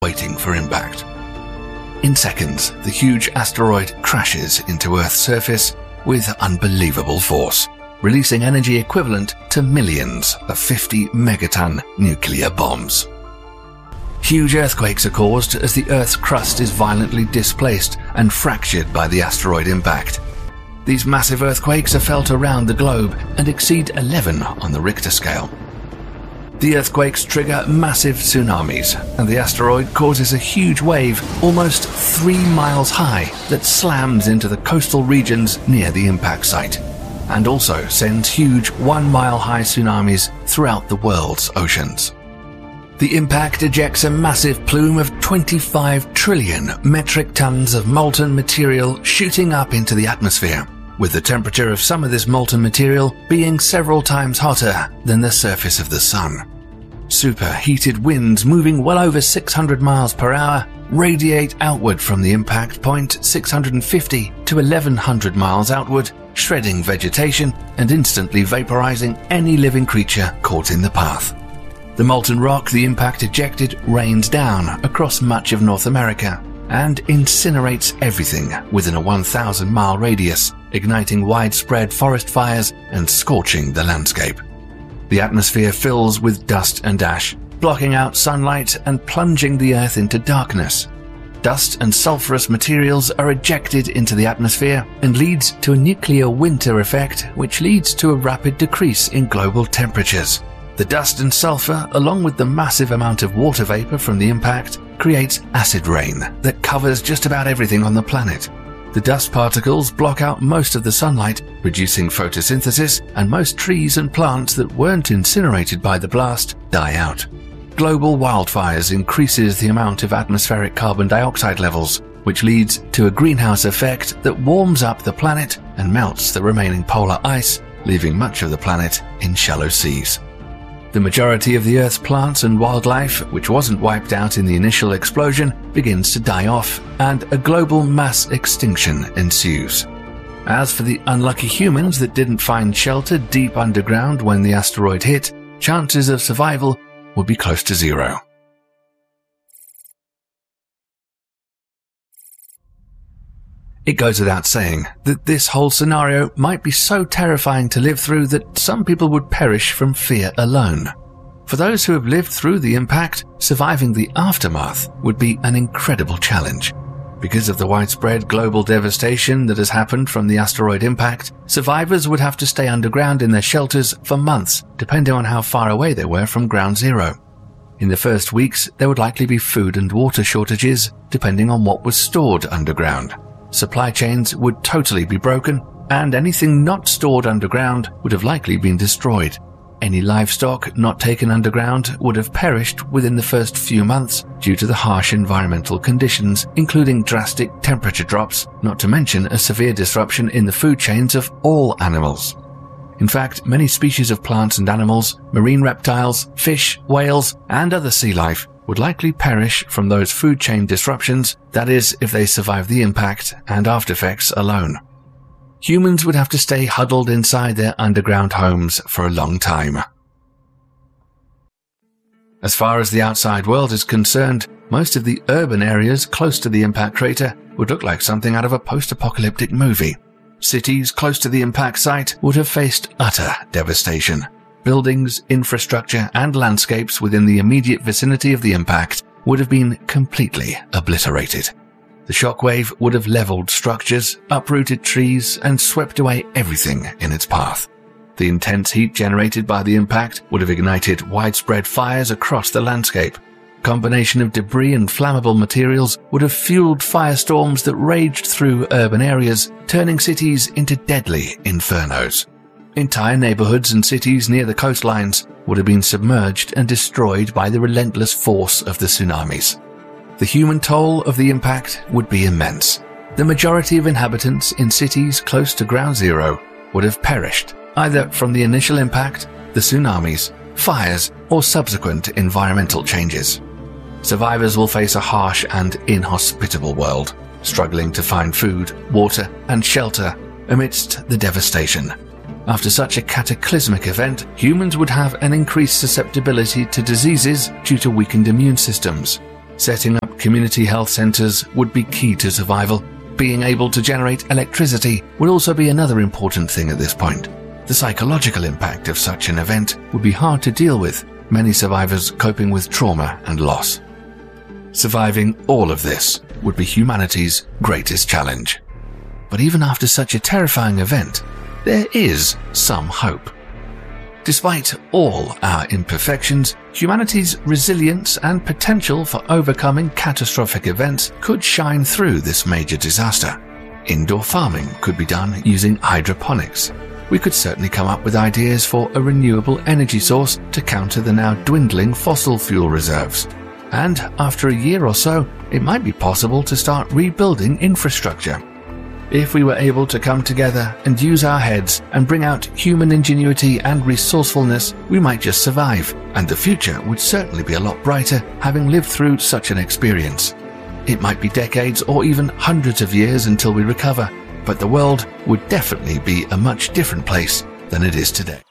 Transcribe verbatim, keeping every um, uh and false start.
waiting for impact. In seconds, the huge asteroid crashes into Earth's surface with unbelievable force, releasing energy equivalent to millions of fifty megaton nuclear bombs. Huge earthquakes are caused as the Earth's crust is violently displaced and fractured by the asteroid impact. These massive earthquakes are felt around the globe and exceed eleven on the Richter scale. The earthquakes trigger massive tsunamis, and the asteroid causes a huge wave almost three miles high that slams into the coastal regions near the impact site, and also sends huge one-mile-high tsunamis throughout the world's oceans. The impact ejects a massive plume of twenty-five trillion metric tons of molten material shooting up into the atmosphere, with the temperature of some of this molten material being several times hotter than the surface of the Sun. Superheated winds moving well over six hundred miles per hour radiate outward from the impact point six hundred fifty to eleven hundred miles outward, shredding vegetation and instantly vaporizing any living creature caught in the path. The molten rock the impact ejected rains down across much of North America and incinerates everything within a one thousand mile radius, igniting widespread forest fires and scorching the landscape. The atmosphere fills with dust and ash, blocking out sunlight and plunging the Earth into darkness. Dust and sulfurous materials are ejected into the atmosphere and leads to a nuclear winter effect, which leads to a rapid decrease in global temperatures. The dust and sulfur, along with the massive amount of water vapor from the impact, creates acid rain that covers just about everything on the planet. The dust particles block out most of the sunlight, reducing photosynthesis, and most trees and plants that weren't incinerated by the blast die out. Global wildfires increases the amount of atmospheric carbon dioxide levels, which leads to a greenhouse effect that warms up the planet and melts the remaining polar ice, leaving much of the planet in shallow seas. The majority of the Earth's plants and wildlife, which wasn't wiped out in the initial explosion, begins to die off, and a global mass extinction ensues. As for the unlucky humans that didn't find shelter deep underground when the asteroid hit, chances of survival would be close to zero. It goes without saying that this whole scenario might be so terrifying to live through that some people would perish from fear alone. For those who have lived through the impact, surviving the aftermath would be an incredible challenge. Because of the widespread global devastation that has happened from the asteroid impact, survivors would have to stay underground in their shelters for months, depending on how far away they were from ground zero. In the first weeks, there would likely be food and water shortages, depending on what was stored underground. Supply chains would totally be broken, and anything not stored underground would have likely been destroyed. Any livestock not taken underground would have perished within the first few months due to the harsh environmental conditions, including drastic temperature drops, not to mention a severe disruption in the food chains of all animals. In fact, many species of plants and animals, marine reptiles, fish, whales, and other sea life would likely perish from those food chain disruptions, that is, if they survive the impact and aftereffects alone. Humans would have to stay huddled inside their underground homes for a long time. As far as the outside world is concerned, most of the urban areas close to the impact crater would look like something out of a post-apocalyptic movie. Cities close to the impact site would have faced utter devastation. Buildings, infrastructure, and landscapes within the immediate vicinity of the impact would have been completely obliterated. The shockwave would have leveled structures, uprooted trees, and swept away everything in its path. The intense heat generated by the impact would have ignited widespread fires across the landscape. A combination of debris and flammable materials would have fueled firestorms that raged through urban areas, turning cities into deadly infernos. Entire neighborhoods and cities near the coastlines would have been submerged and destroyed by the relentless force of the tsunamis. The human toll of the impact would be immense. The majority of inhabitants in cities close to ground zero would have perished, either from the initial impact, the tsunamis, fires, or subsequent environmental changes. Survivors will face a harsh and inhospitable world, struggling to find food, water, and shelter amidst the devastation. After such a cataclysmic event, humans would have an increased susceptibility to diseases due to weakened immune systems. Setting up community health centers would be key to survival. Being able to generate electricity would also be another important thing at this point. The psychological impact of such an event would be hard to deal with, many survivors coping with trauma and loss. Surviving all of this would be humanity's greatest challenge. But even after such a terrifying event, there is some hope. Despite all our imperfections, humanity's resilience and potential for overcoming catastrophic events could shine through this major disaster. Indoor farming could be done using hydroponics. We could certainly come up with ideas for a renewable energy source to counter the now dwindling fossil fuel reserves. And after a year or so, it might be possible to start rebuilding infrastructure. If we were able to come together and use our heads and bring out human ingenuity and resourcefulness, we might just survive, and the future would certainly be a lot brighter having lived through such an experience. It might be decades or even hundreds of years until we recover, but the world would definitely be a much different place than it is today.